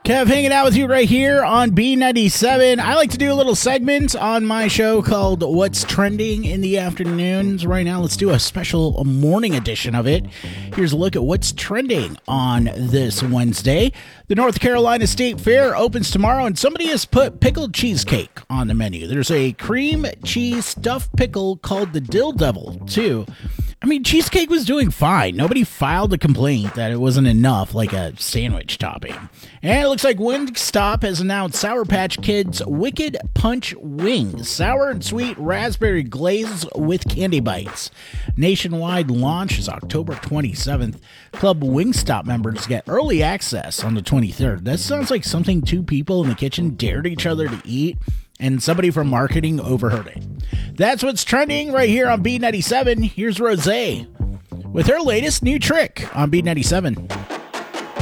Kev hanging out with you right here on B97. I like to do a little segment on my show called What's Trending in the Afternoons. Right now, let's do a special morning edition of it. Here's a look at what's trending on this Wednesday. The North Carolina State Fair opens tomorrow, and somebody has put pickled cheesecake on the menu. There's a cream cheese stuffed pickle called the Dill Devil, too. I mean, cheesecake was doing fine. Nobody filed a complaint that it wasn't enough, like a sandwich topping. And it looks like Wingstop has announced Sour Patch Kids Wicked Punch Wings. Sour and sweet raspberry glaze with candy bites. Nationwide launch is October 27th. Club Wingstop members get early access on the 23rd. That sounds like something two people in the kitchen dared each other to eat, and somebody from marketing overheard it. That's what's trending right here on B97. Here's Rosé with her latest new trick on B97.